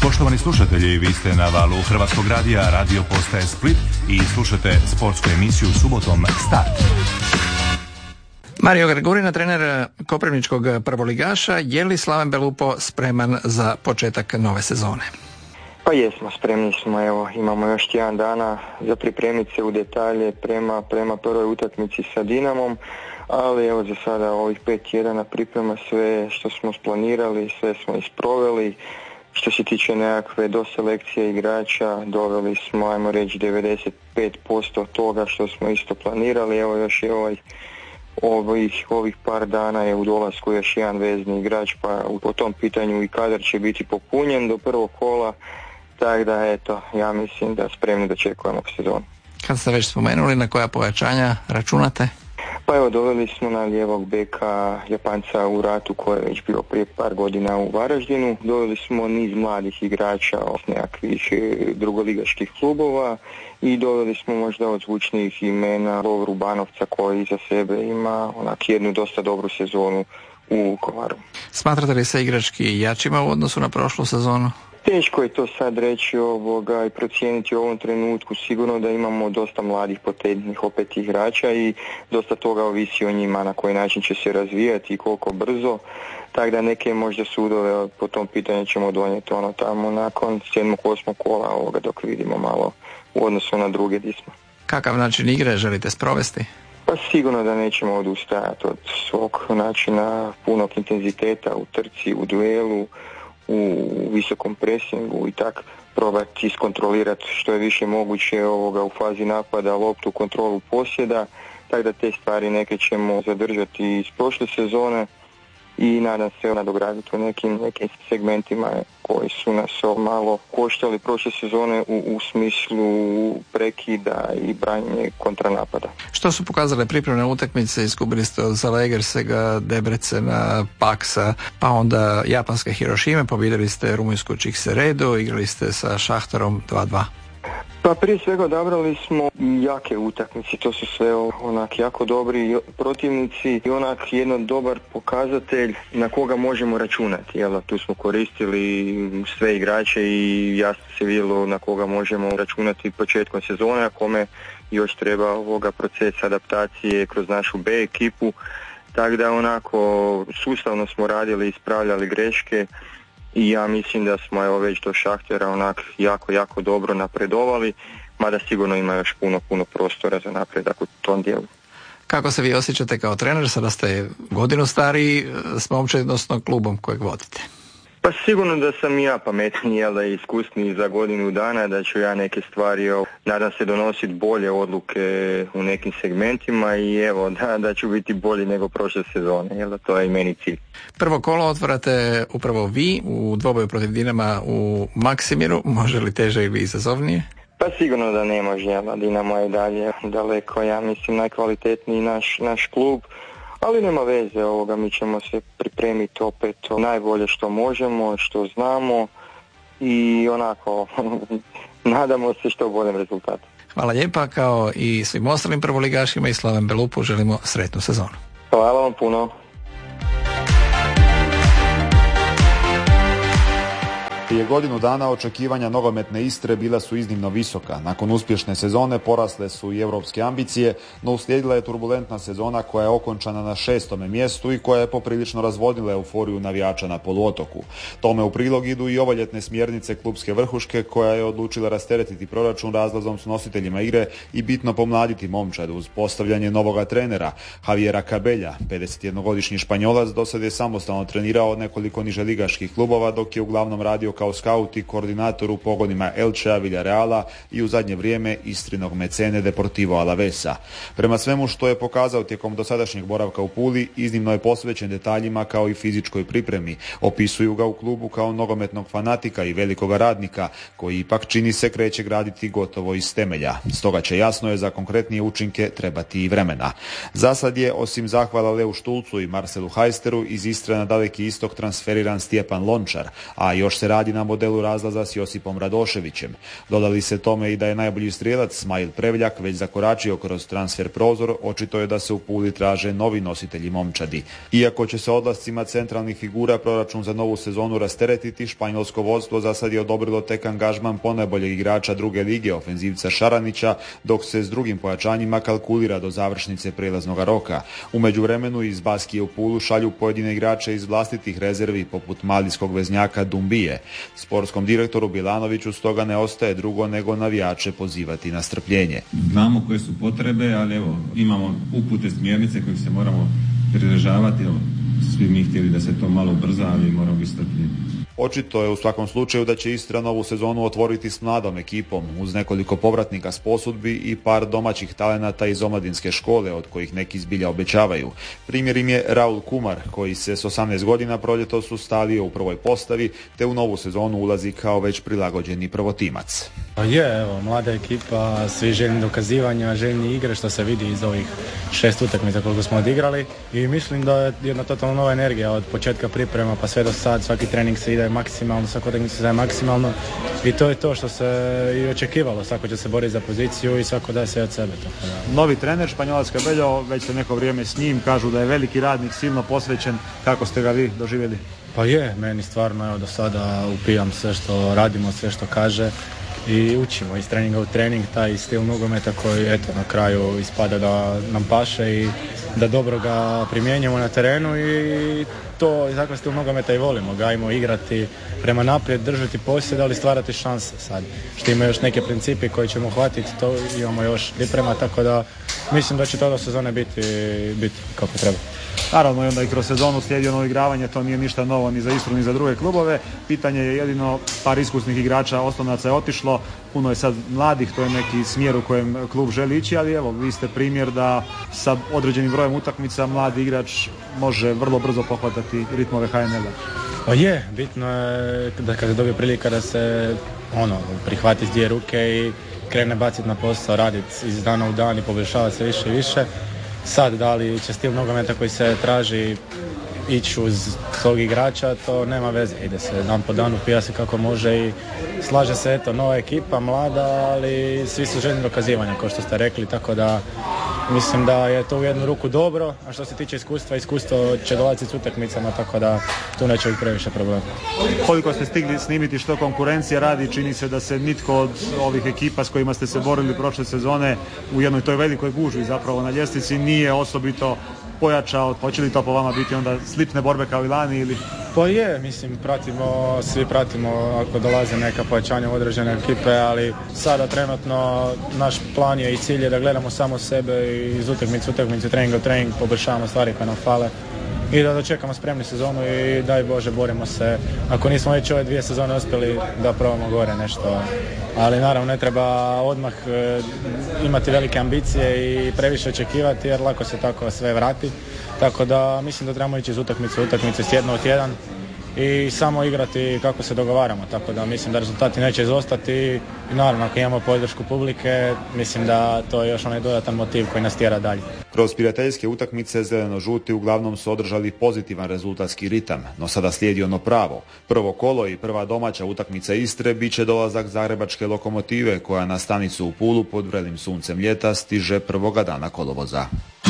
Poštovani slušatelji, vi ste na valu Hrvatskog radija, radio postaje Split i slušate sportsku emisiju Subotom Start. Mario Gregurina, trener koprivničkog prvoligaša, je li Slaven Belupo spreman za početak nove sezone? Pa jesmo, spremni smo, evo, imamo još tjedan dana za pripremiti se u detalje prema prvoj utakmici sa Dinamom, ali evo za sada ovih 5 tjedana priprema sve što smo splanirali, sve smo isproveli. Što se tiče nekakve doselekcije igrača, doveli smo, ajmo reći, 95% toga što smo isto planirali. Evo još je ovih par dana je u dolasku još jedan vezni igrač, pa po tom pitanju i kadar će biti popunjen do prvog kola, tako da eto, ja mislim da spremni dočekujemo sezonu. Kad ste već spomenuli, na koja pojačanja računate? Pa evo, doveli smo na lijevog beka Japanca u Ratu koji je već bio prije par godina u Varaždinu. Doveli smo niz mladih igrača od nekakvih drugoligaških klubova i doveli smo možda od zvučnijih imena Lovru Banovca koji iza sebe ima jednu dosta dobru sezonu u Vukovaru. Smatrate li se igrački jačima u odnosu na prošlu sezonu? Teško je to sad reći i procijeniti u ovom trenutku. Sigurno da imamo dosta mladih potentnih opet igrača i dosta toga ovisi o njima na koji način će se razvijati i koliko brzo. Tako da neke možda sudove po tom pitanju ćemo donijeti tamo nakon 7. 8. kola dok vidimo malo u odnosu na druge gdje smo. Kakav način igre želite sprovesti? Pa sigurno da nećemo odustajati od svog načina punog intenziteta u trci, u duelu, u visokom presingu i tak probati iskontrolirati što je više moguće u fazi napada, loptu, kontrolu posjeda, tako da te stvari neke ćemo zadržati iz prošle sezone i nadam se nadograditi u nekim segmentima koji su nas malo koštali prošle sezone u smislu prekida i branjenja kontranapada. Što su pokazale pripremne utakmice? Izgubili ste od Zalaegersega, Debrecena, Paksa, pa onda japanske Hirošime, pobijedili ste rumunjsku Čikseredu, igrali ste sa Šahtarom 2-2. Pa prije svega odabrali smo jake utakmice, to su sve jako dobri protivnici i jedan dobar pokazatelj na koga možemo računati. Tu smo koristili sve igrače i jasno se vidjelo na koga možemo računati početkom sezone, a kome još treba proces adaptacije kroz našu B ekipu. Tako da sustavno smo radili, ispravljali greške. I ja mislim da smo već do Šahtera jako dobro napredovali, mada sigurno ima još puno prostora za napredak u tom dijelu. Kako se vi osjećate kao trener? Sada ste godinu stariji s momčad, odnosno klubom kojeg vodite. Pa sigurno da sam i ja pametniji, i iskusniji za godinu dana, da ću ja neke stvari, nadam se, donositi bolje odluke u nekim segmentima i da ću biti bolji nego prošle sezone, to je i meni cilj. Prvo kolo otvarate upravo vi u dvoboju protiv Dinama u Maksimiru, može li teže ili izazovnije? Pa sigurno da ne može, Dinamo je dalje daleko, ja mislim, najkvalitetniji naš klub. Ali nema veze, mi ćemo se pripremiti opet najbolje što možemo, što znamo i nadamo se što boljem rezultatu. Hvala lijepa, kao i svim ostalim prvoligašima i Slaven Belupu želimo sretnu sezonu. Hvala vam puno. Prije godinu dana očekivanja nogometne Istre bila su iznimno visoka. Nakon uspješne sezone porasle su i europske ambicije, no uslijedila je turbulentna sezona koja je okončana na 6. mjestu i koja je poprilično razvodila euforiju navijača na poluotoku. Tome u prilog idu i ovoljetne smjernice klubske vrhuške koja je odlučila rasteretiti proračun razlazom s nositeljima igre i bitno pomladiti momčad uz postavljanje novoga trenera, Javiera Cabella. 51-godišnji Španjolac dosad je samostalno trenirao nekoliko niželigaških klubova dok je uglavnom radio kao skaut i koordinator u pogonima Elchea, Villareala i u zadnje vrijeme istrinog mecene Deportivo Alavesa. Prema svemu što je pokazao tijekom dosadašnjeg boravka u Puli, iznimno je posvećen detaljima kao i fizičkoj pripremi. Opisuju ga u klubu kao nogometnog fanatika i velikoga radnika, koji ipak čini se kreće graditi gotovo iz temelja. Stoga će, jasno je, za konkretnije učinke trebati i vremena. Zasad je, osim zahvala Leu Štulcu i Marcelu Hajsteru, iz Istre na Daleki istok transferiran Stjepan Lončar, a još se radi radi na modelu razlaza s Josipom Radoševićem. Dodali se tome i da je najbolji strijelac Smajl Prevljak već zakoračio kroz transfer prozor, očito je da se u Puli traže novi nositelji momčadi. Iako će se odlascima centralnih figura proračun za novu sezonu rasteretiti, španjolsko vodstvo za sad je odobrilo tek angažman ponajboljeg igrača druge lige, ofenzivca Šaranića, dok se s drugim pojačanjima kalkulira do završnice prijelaznog roka. U međuvremenu iz Baskije u Pulu šalju pojedine igrače iz vlastitih rezervi, poput malijskog veznjaka Dumbije. Sportskom direktoru Bilanoviću stoga ne ostaje drugo nego navijače pozivati na strpljenje. Znamo koje su potrebe, ali evo, imamo upute, smjernice kojih se moramo pridržavati. Svi mi htjeli da se to malo ubrza, ali moramo biti strpljeni. Očito je u svakom slučaju da će Istra novu sezonu otvoriti s mladom ekipom, uz nekoliko povratnika s posudbi i par domaćih talenata iz omladinske škole, od kojih neki zbilja obećavaju. Primjer im je Raul Kumar, koji se s 18 godina proljetos ustalio u prvoj postavi, te u novu sezonu ulazi kao već prilagođeni prvotimac. Evo, mlada ekipa, svi željni dokazivanja, željni igre, što se vidi iz ovih 6 utakmica koliko smo odigrali, i mislim da je jedna totalno nova energija od početka priprema pa sve do sad. Svaki trening se ide maksimalno, svaka utakmica se daje maksimalno i to je to što se i očekivalo. Svako će se boriti za poziciju i svako daje sve od sebe. Novi trener, Španjolac Cabello, već se neko vrijeme s njim, kažu da je veliki radnik, silno posvećen. Kako ste ga vi doživjeli? Pa je, meni stvarno, evo, do sada upijam sve što radimo, sve što kaže i učimo iz treninga u trening taj stil nogometa koji eto na kraju ispada da nam paše i da dobro ga primjenjujemo na terenu, i to je takav stil nogometa i volimo. Gajimo igrati prema naprijed, držati posjed, ali stvarati šanse sad. Što ima još neke principi koji ćemo hvatiti, to imamo još priprema, tako da mislim da će to do sezone biti kako treba. Naravno, i onda i kroz sezonu slijedi ono igravanje, to nije ništa novo ni za Istru ni za druge klubove. Pitanje je jedino, par iskusnih igrača osnovnaca je otišlo, puno je sad mladih, to je neki smjer u kojem klub želi ići, ali evo, vi ste primjer da sa određenim brojem utakmica mladi igrač može vrlo brzo pohvatati ritmove HNL-a. Pa je, bitno je da kada dobije prilika da se prihvati s dvije ruke i krene baciti na posao, raditi iz dana u dan i poboljšavati se više i više. Sad, da li će stil nogometa koji se traži ići uz tog igrača, to nema veze. Ide se dan po danu, pija se kako može i slaže se, eto, nova ekipa, mlada, ali svi su željni dokazivanja, kao što ste rekli, tako da mislim da je to u jednu ruku dobro, a što se tiče iskustvo će dolaziti s utakmicama, tako da tu neće biti previše problema. Koliko ste stigli snimiti što konkurencija radi, čini se da se nitko od ovih ekipa s kojima ste se borili prošle sezone u jednoj toj velikoj gužvi zapravo na ljestvici nije osobito pojačao. Hoće li to po vama biti onda slične borbe kao i lani ili? Pa je, mislim, svi pratimo ako dolaze neka pojačanja u određene ekipe, ali sada trenutno naš plan je i cilj je da gledamo samo sebe i iz utakmice, trening u trening, poboljšavamo stvari koje nam fale i da dočekamo spremni sezonu i daj Bože borimo se. Ako nismo već ove 2 sezone uspjeli da probamo gore nešto, ali naravno ne treba odmah imati velike ambicije i previše očekivati jer lako se tako sve vrati. Tako da mislim da trebamo ići iz utakmice s tjedna u tjedan i samo igrati kako se dogovaramo, tako da mislim da rezultati neće izostati i naravno ako imamo podršku publike mislim da to je još onaj dodatan motiv koji nas tjera dalje. Kroz prijateljske utakmice zeleno-žuti uglavnom su održali pozitivan rezultatski ritam, no sada slijedi ono pravo. Prvo kolo i prva domaća utakmica Istre bit će dolazak zagrebačke Lokomotive koja na stanicu u Pulu pod vrelim suncem ljeta stiže prvoga dana kolovoza.